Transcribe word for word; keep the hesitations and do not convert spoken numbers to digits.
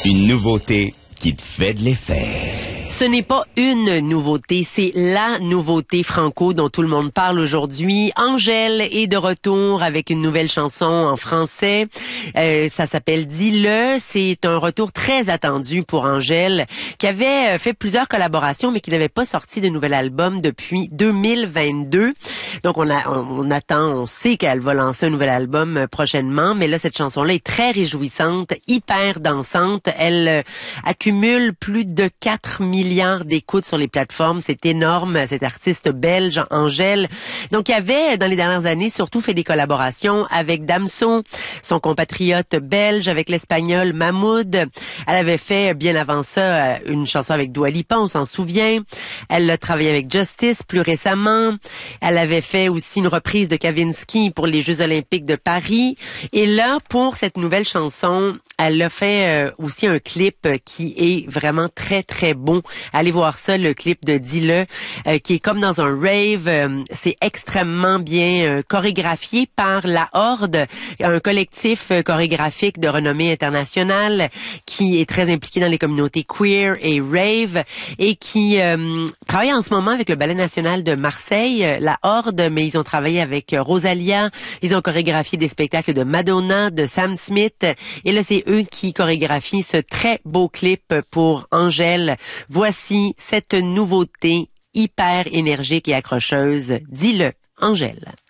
Une nouveauté qui te fait de l'effet. Ce n'est pas une nouveauté, c'est la nouveauté franco dont tout le monde parle aujourd'hui. Angèle est de retour avec une nouvelle chanson en français. Euh, ça s'appelle Dis-le. C'est un retour très attendu pour Angèle, qui avait fait plusieurs collaborations, mais qui n'avait pas sorti de nouvel album depuis deux mille vingt-deux. Donc on, a, on, on attend, on sait qu'elle va lancer un nouvel album prochainement, mais là, cette chanson-là est très réjouissante, hyper dansante. Elle euh, accumule plus de quatre milliards d'écoutes sur les plateformes. C'est énorme, cette artiste belge, Angèle. Donc, il y avait, dans les dernières années, surtout fait des collaborations avec Damso, son compatriote belge, avec l'espagnol Mahmoud. Elle avait fait, bien avant ça, une chanson avec Dua Lipa, on s'en souvient. Elle a travaillé avec Justice plus récemment. Elle avait fait aussi une reprise de Kavinsky pour les Jeux olympiques de Paris. Et là, pour cette nouvelle chanson, elle a fait euh, aussi un clip qui est vraiment très, très beau. Allez voir ça, le clip de Dis-le, euh, qui est comme dans un rave. Euh, c'est extrêmement bien euh, chorégraphié par La Horde, un collectif euh, chorégraphique de renommée internationale qui est très impliqué dans les communautés queer et rave et qui euh, travaille en ce moment avec le Ballet national de Marseille, euh, La Horde, mais ils ont travaillé avec euh, Rosalia. Ils ont chorégraphié des spectacles de Madonna, de Sam Smith. Et là, c'est eux qui chorégraphient ce très beau clip pour Angèle. Voici cette nouveauté hyper énergique et accrocheuse. Dis-le, Angèle.